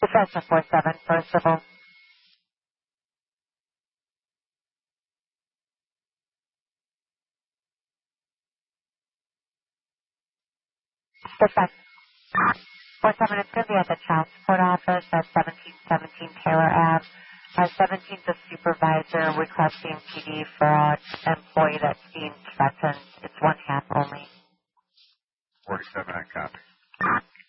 Defense 47 for civil. Defense 47 is going to be at the child support office at 1717 Taylor Ave. 17th the supervisor requesting PD for an employee that's being threatened. It's one half only. 47, I copy.